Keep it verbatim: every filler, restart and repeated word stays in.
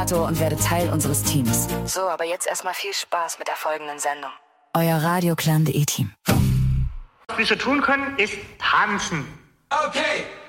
und werde Teil unseres Teams. So, aber jetzt erstmal viel Spaß mit der folgenden Sendung. Euer Radio Clan.de Team. Was wir so tun können, ist tanzen. Okay.